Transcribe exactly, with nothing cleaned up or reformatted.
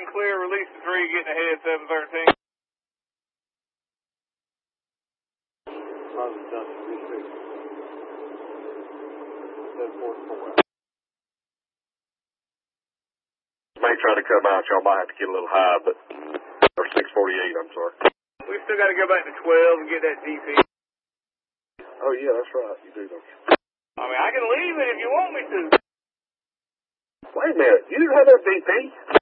and clear, release the three, getting ahead, seven thirteen. Positive, Johnson, three six. seven four four. May try to come out, y'all might have to get a little high, but, or six forty-eight, I'm sorry. We still got to go back to twelve and get that D P. Oh, yeah, that's right. You do, don't you? I mean, I can leave it if you want me to. Wait a minute. You didn't have that D P?